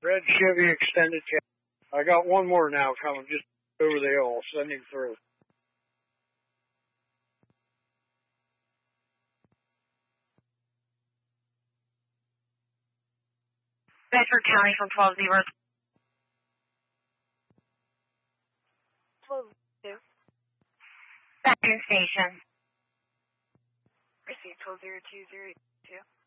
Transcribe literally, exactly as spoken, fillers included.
Red Chevy extended cab. I got one more now coming just over the hill. Sending through. Bedford County from twelve zero. twelve two. Back in station. Receive twelve zero two zero two.